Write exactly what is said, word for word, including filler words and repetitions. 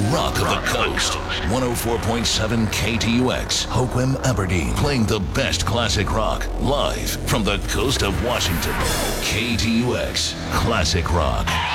rock of the coast. one oh four point seven K T U X, Hoquiam, Aberdeen. Playing the best classic rock live from the coast of Washington. K T U X, Classic Rock.